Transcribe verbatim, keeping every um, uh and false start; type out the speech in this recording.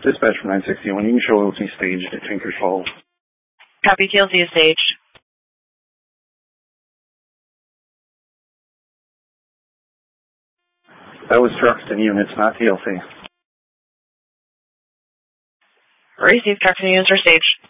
Dispatch from nine sixty-one, you can show L T staged at Tinker's Falls. Copy, T L C is staged. That was trucks and units, not T L C. Receive, trucks and units are staged.